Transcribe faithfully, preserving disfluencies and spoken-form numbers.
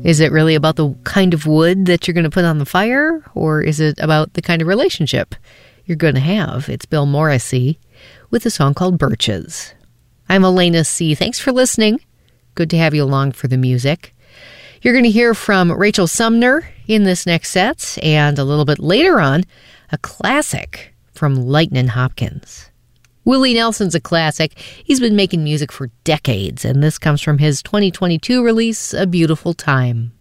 Is it really about the kind of wood that you're going to put on the fire, or is it about the kind of relationship you're going to have? It's Bill Morrissey with a song called Birches. I'm Elena C. Thanks for listening. Good to have you along for the music. You're going to hear from Rachel Sumner in this next set, and a little bit later on, a classic from Lightnin' Hopkins. Willie Nelson's a classic. He's been making music for decades, and this comes from his twenty twenty-two release, A Beautiful Time.